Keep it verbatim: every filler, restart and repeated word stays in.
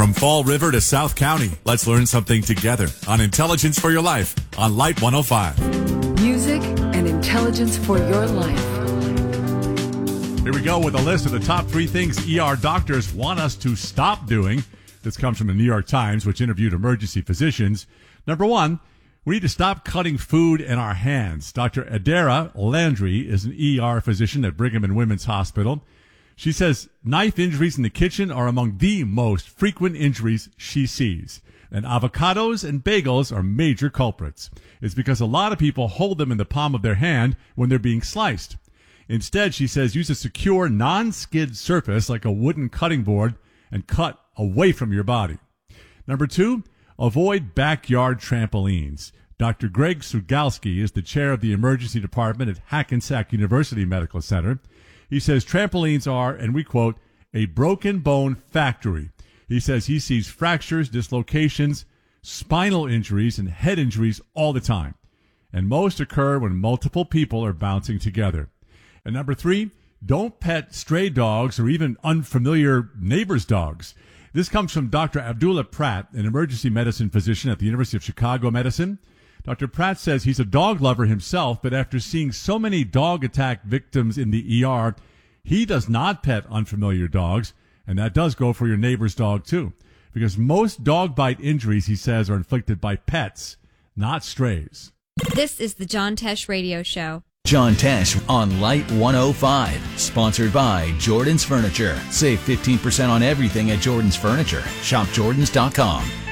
From Fall River to South County, let's learn something together on Intelligence for Your Life on Light one oh five. Music and intelligence for your life. Here we go with a list of the top three things E R doctors want us to stop doing. This comes from the New York Times, which interviewed emergency physicians. Number one, we need to stop cutting food in our hands. Doctor Adara Landry is an E R physician at Brigham and Women's Hospital. She says knife injuries in the kitchen are among the most frequent injuries she sees. And avocados and bagels are major culprits. It's because a lot of people hold them in the palm of their hand when they're being sliced. Instead, she says, use a secure, non-skid surface like a wooden cutting board and cut away from your body. Number two, avoid backyard trampolines. Doctor Greg Sugalski is the chair of the emergency department at Hackensack University Medical Center. He says trampolines are, and we quote, a broken bone factory. He says he sees fractures, dislocations, spinal injuries, and head injuries all the time. And most occur when multiple people are bouncing together. And number three, don't pet stray dogs or even unfamiliar neighbors' dogs. This comes from Doctor Abdullah Pratt, an emergency medicine physician at the University of Chicago Medicine. Doctor Pratt says he's a dog lover himself, but after seeing so many dog attack victims in the E R, he does not pet unfamiliar dogs, and that does go for your neighbor's dog too. Because most dog bite injuries, he says, are inflicted by pets, not strays. This is the John Tesh Radio Show. John Tesh on Light one oh five, sponsored by Jordan's Furniture. Save fifteen percent on everything at Jordan's Furniture. Shop Jordans dot com.